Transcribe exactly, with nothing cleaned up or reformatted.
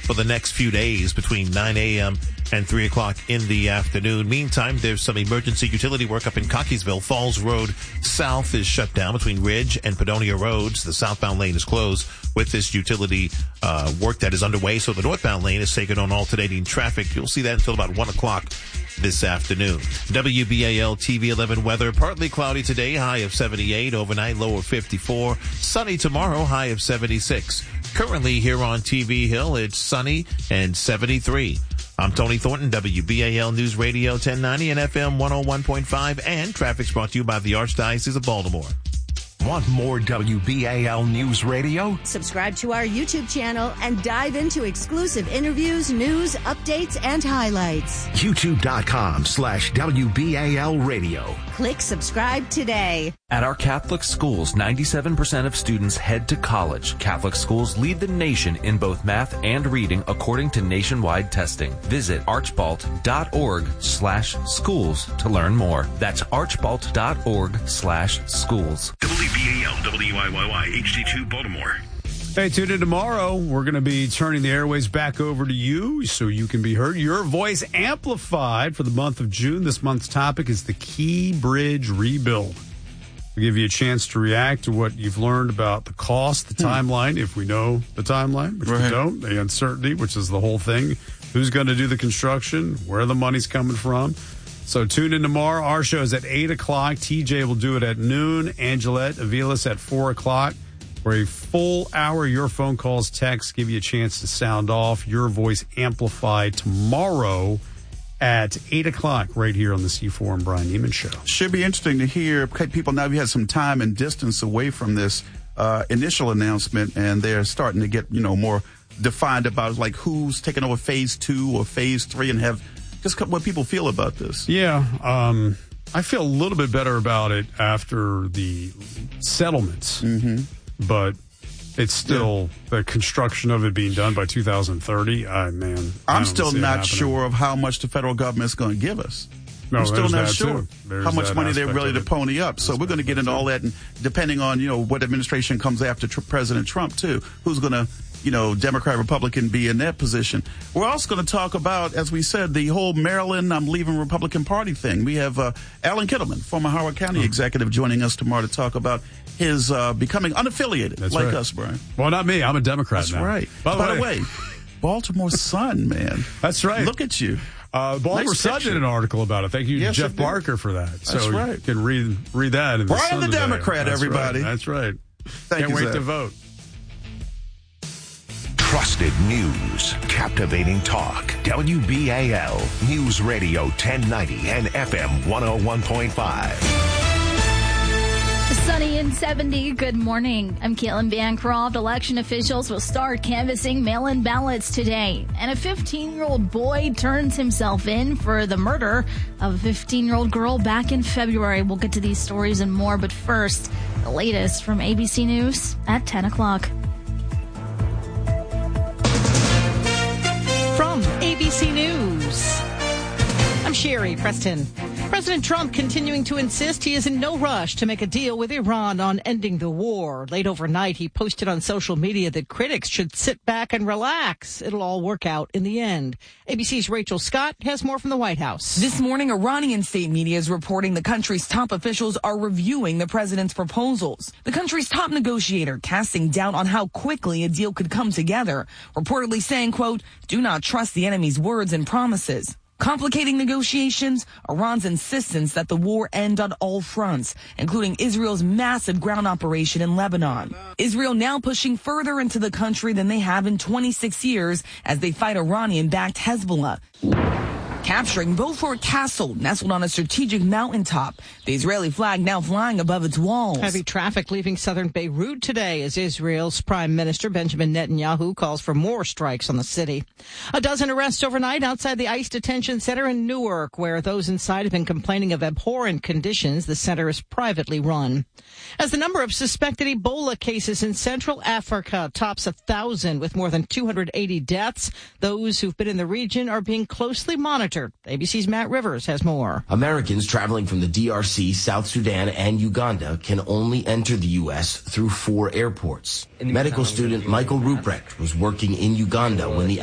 for the next few days between nine a.m. and three o'clock in the afternoon. Meantime, there's some emergency utility work up in Cockeysville. Falls Road South is shut down between Ridge and Padonia Roads. The southbound lane is closed with this utility uh work that is underway, so the northbound lane is taking on alternating traffic. You'll see that until about one o'clock this afternoon. W B A L T V eleven weather. Partly cloudy today, high of seventy-eight. Overnight, low of fifty-four. Sunny tomorrow, high of seventy-six. Currently here on T V Hill, it's sunny and seventy-three. I'm Tony Thornton, W B A L News Radio ten ninety and F M one oh one point five. And traffic's brought to you by the Archdiocese of Baltimore. Want more W B A L News Radio? Subscribe to our YouTube channel and dive into exclusive interviews, news, updates, and highlights. YouTube.com slash WBAL Radio. Click subscribe today. At our Catholic schools, ninety-seven percent of students head to college. Catholic schools lead the nation in both math and reading according to nationwide testing. Visit archbalt.org slash schools to learn more. That's archbalt.org slash schools. W B A L W I Y Y H D two Baltimore. Hey, tune in tomorrow. We're going to be turning the airways back over to you so you can be heard. Your voice amplified for the month of June. This month's topic is the Key Bridge rebuild. We'll give you a chance to react to what you've learned about the cost, the timeline, if we know the timeline, which Right. we don't, the uncertainty, which is the whole thing. Who's going to do the construction, where the money's coming from. So tune in tomorrow. Our show is at eight o'clock. T J will do it at noon. Angelette Avilas at four o'clock. For a full hour, your phone calls, texts, give you a chance to sound off. Your voice amplified tomorrow at eight o'clock right here on the C four and Brian Neiman Show. Should be interesting to hear people now. We had some time and distance away from this uh, initial announcement, and they're starting to get, you know, more defined about like who's taking over phase two or phase three, and have just what people feel about this. Yeah, um, I feel a little bit better about it after the settlements, Mm-hmm. but it's still yeah. the construction of it being done by two thousand thirty. I man, I I'm still not sure of how much the federal government is going to give us. No, I'm still not that sure how much money they're really to pony up. So we're going to get into all that, and depending on, you know, what administration comes after tr- President Trump too, who's going to, you know, Democrat, Republican be in that position. We're also going to talk about, as we said, the whole Maryland I'm leaving Republican Party thing. We have uh, Alan Kittleman, former Howard County oh. executive, joining us tomorrow to talk about his uh, becoming unaffiliated, That's like right. us, Brian. Well, not me. I'm a Democrat That's now. right. By, By the the way, way, Baltimore Sun, man. That's right. Look at you. Uh, Baltimore Nice Sun picture. did an article about it. Thank you, Yes, Jeff it did. Barker, for that. That's so right. you can read read that. In the Brian Sun the today. Democrat, That's everybody. Right. That's right. Thank Can't you, wait Zach. to vote. Trusted news, captivating talk. W B A L News Radio ten ninety and F M one oh one point five. Sunny and seventy. Good morning. I'm Caitlin Bancroft. Election officials will start canvassing mail-in ballots today. And a fifteen-year-old boy turns himself in for the murder of a fifteen-year-old girl back in February. We'll get to these stories and more, but first, the latest from A B C News at ten o'clock. From A B C News, I'm Sherry Preston. President Trump continuing to insist he is in no rush to make a deal with Iran on ending the war. Late overnight, he posted on social media that critics should sit back and relax. It'll all work out in the end. A B C's Rachel Scott has more from the White House. This morning, Iranian state media is reporting the country's top officials are reviewing the president's proposals. The country's top negotiator casting doubt on how quickly a deal could come together, reportedly saying, quote, "Do not trust the enemy's words and promises." Complicating negotiations, Iran's insistence that the war end on all fronts, including Israel's massive ground operation in Lebanon. Israel now pushing further into the country than they have in twenty-six years as they fight Iranian-backed Hezbollah. Capturing Beaufort Castle, nestled on a strategic mountaintop. The Israeli flag now flying above its walls. Heavy traffic leaving southern Beirut today as Israel's Prime Minister Benjamin Netanyahu calls for more strikes on the city. A dozen arrests overnight outside the ICE detention center in Newark, where those inside have been complaining of abhorrent conditions. The center is privately run. As the number of suspected Ebola cases in Central Africa tops a thousand with more than two hundred eighty deaths, those who've been in the region are being closely monitored. A B C's Matt Rivers has more. Americans traveling from the D R C, South Sudan, and Uganda can only enter the U S through four airports. Medical student Michael Ruprecht was working in Uganda when the